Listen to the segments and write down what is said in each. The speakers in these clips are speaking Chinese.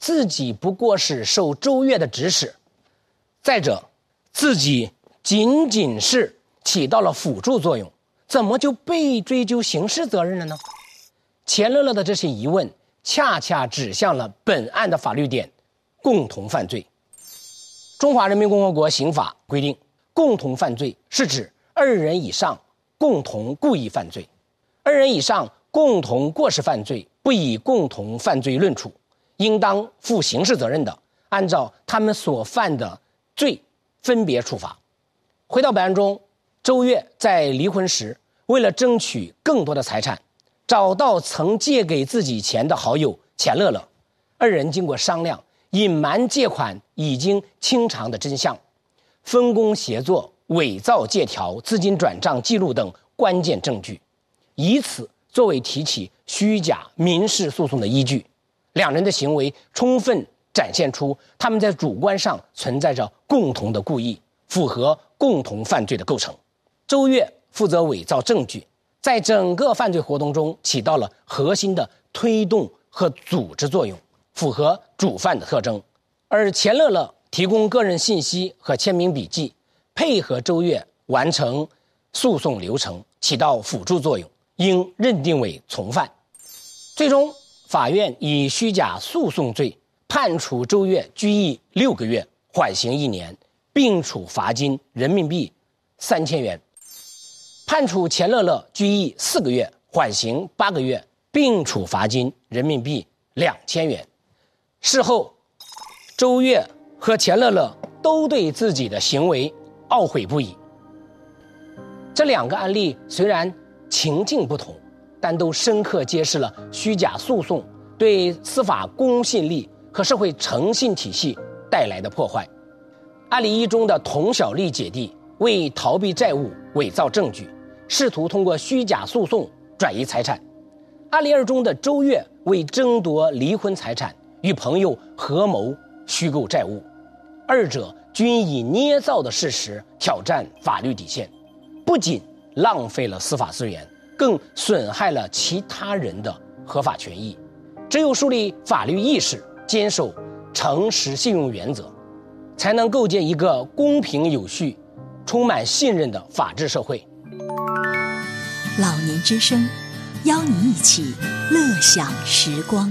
自己不过是受周越的指使，再者自己仅仅是起到了辅助作用，怎么就被追究刑事责任了呢？钱乐乐的这些疑问恰恰指向了本案的法律点：共同犯罪。中华人民共和国刑法规定，共同犯罪是指2人以上共同故意犯罪，2人以上共同过失犯罪，不以共同犯罪论处，应当负刑事责任的，按照他们所犯的罪分别处罚。回到本案中，周越在离婚时，为了争取更多的财产，找到曾借给自己钱的好友钱乐乐，2人经过商量，隐瞒借款已经清偿的真相，分工协作，伪造借条、资金转账记录等关键证据，以此作为提起虚假民事诉讼的依据。2人的行为充分展现出他们在主观上存在着共同的故意，符合共同犯罪的构成。周越负责伪造证据，在整个犯罪活动中起到了核心的推动和组织作用，符合主犯的特征。而钱乐乐提供个人信息和签名笔记，配合周越完成诉讼流程，起到辅助作用，应认定为从犯。最终法院以虚假诉讼罪判处周越拘役6个月，缓刑1年，并处罚金人民币3000元；判处钱乐乐拘役4个月，缓刑8个月，并处罚金人民币2000元。事后，周越和钱乐乐都对自己的行为懊悔不已。这2个案例虽然情境不同，但都深刻揭示了虚假诉讼对司法公信力和社会诚信体系带来的破坏。案例1中的童小丽姐弟为逃避债务伪造证据，试图通过虚假诉讼转移财产；案例2中的周越为争夺离婚财产，与朋友合谋虚构债务。2者均以捏造的事实挑战法律底线，不仅浪费了司法资源，更损害了其他人的合法权益。只有树立法律意识，坚守诚实信用原则，才能构建一个公平有序、充满信任的法治社会。 老年之声，邀你一起乐享时光。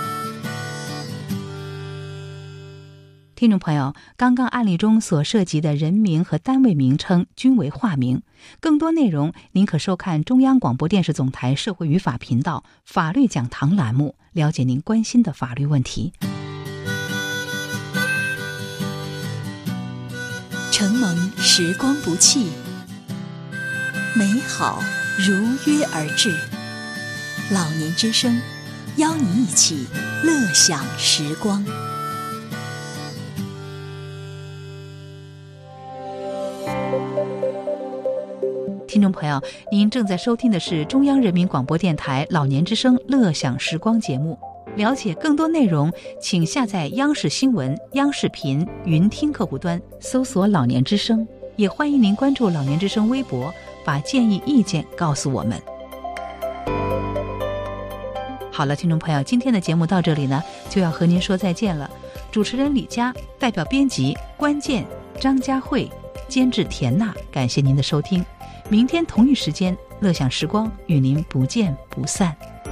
听众朋友，刚刚案例中所涉及的人名和单位名称均为化名。更多内容您可收看中央广播电视总台社会与法频道法律讲堂栏目，了解您关心的法律问题。 承蒙时光不弃，美好如约而至。老年之声，邀你一起乐享时光。 听众朋友，您正在收听的是中央人民广播电台老年之声乐享时光节目。了解更多内容，请下载央视新闻、央视频云听客户端，搜索老年之声。也欢迎您关注老年之声微博，把建议意见告诉我们。好了，听众朋友，今天的节目到这里呢，就要和您说再见了。主持人李佳，代表编辑关键、张佳慧，监制田娜，感谢您的收听。明天同一时间，乐享时光与您不见不散。